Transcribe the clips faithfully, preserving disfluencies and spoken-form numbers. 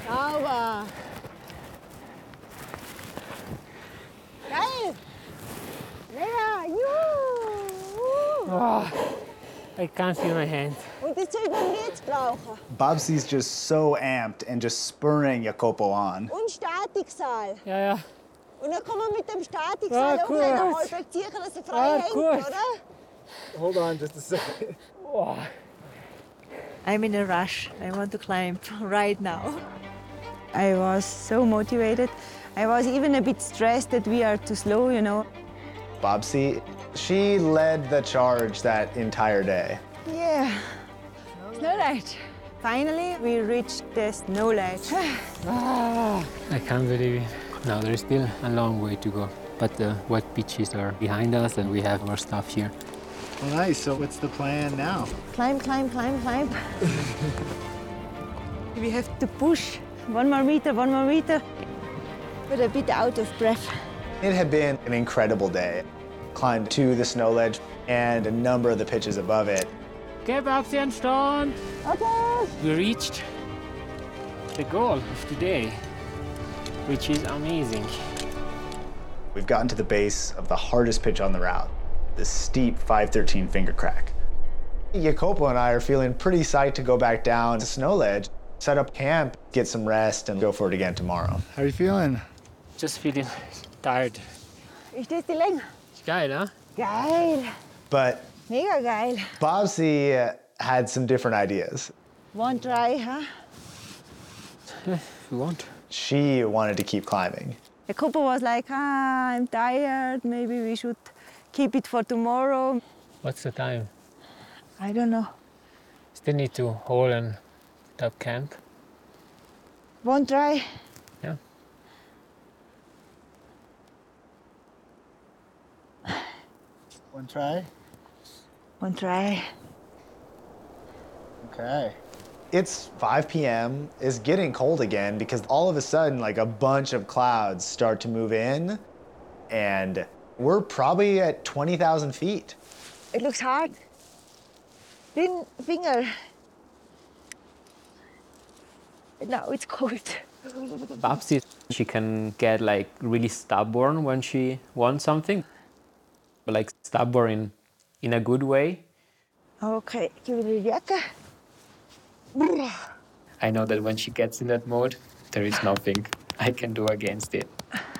Sauber. Geil. Lecker. Juhu. Oh, I can't feel my hands. Und das soll man jetzt brauchen. Bobsy's just so amped and just spurring Jacopo on. Und Statikseil. Ja, ja. Und dann kann man mit dem Statikseil Ah, auch gut. einen halbwegs sichern, dass er frei Ah, hängt, gut. oder? Hold on just a second. Oh. I'm in a rush. I want to climb right now. I was so motivated. I was even a bit stressed that we are too slow, you know. Bobsy, she led the charge that entire day. Yeah. Snow ledge. Finally, we reached the snow ledge. Ah, I can't believe it. Now there is still a long way to go, but the wet beaches are behind us and we have our stuff here. Well, nice. So what's the plan now? Climb, climb, climb, climb. We have to push. One more meter, one more meter. But a bit out of breath. It had been an incredible day. Climbed to the snow ledge and a number of the pitches above it. Okay, Babsi and Stone. Okay. We reached the goal of today, which is amazing. We've gotten to the base of the hardest pitch on the route, the steep five thirteen finger crack. Jacopo and I are feeling pretty psyched to go back down to snow ledge, set up camp, get some rest, and go for it again tomorrow. How are you feeling? Just feeling tired. Ist das die Länge? It's geil, huh? Geil. But Mega geil. Bobsy uh, had some different ideas. One try, huh? If you want. She wanted to keep climbing. Jacopo was like, ah, I'm tired. Maybe we should keep it for tomorrow. What's the time? I don't know. Still need to hold and top camp. One try. Yeah. One try? One try. Okay. It's five p m It's getting cold again because all of a sudden, like a bunch of clouds start to move in, and we're probably at twenty thousand feet. It looks hard. Thin finger. Now it's cold. Babsi, she can get like really stubborn when she wants something, but like stubborn in, in a good way. Okay, give it a jacke. I know that when she gets in that mode, there is nothing I can do against it.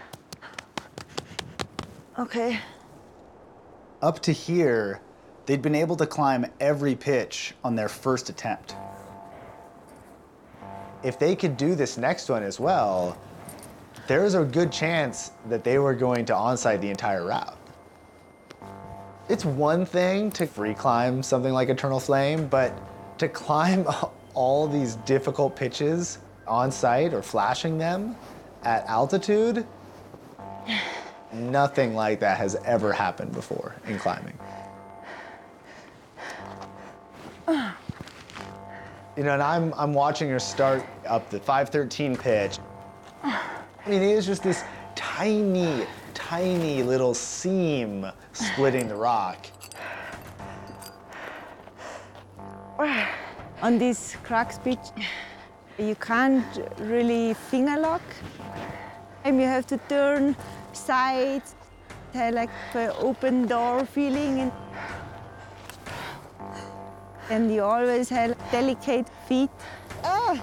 Okay. Up to here, they'd been able to climb every pitch on their first attempt. If they could do this next one as well, there's a good chance that they were going to onsite the entire route. It's one thing to free climb something like Eternal Flame, but to climb all these difficult pitches on site or flashing them at altitude, nothing like that has ever happened before in climbing. You know, and I'm, I'm watching her start up the five thirteen pitch. I mean, it is just this tiny, tiny little seam splitting the rock. On this crux pitch, you can't really finger lock. And you have to turn sides, have like an open door feeling. And, and you always have delicate feet. Ah.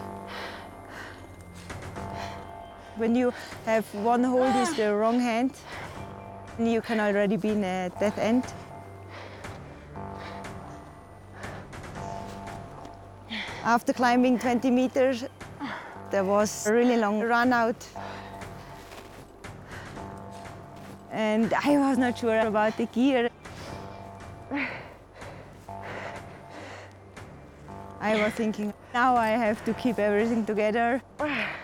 When you have one hold with the wrong hand, you can already be in a dead end. After climbing twenty meters, there was a really long run out. And I was not sure about the gear. I was thinking, now I have to keep everything together.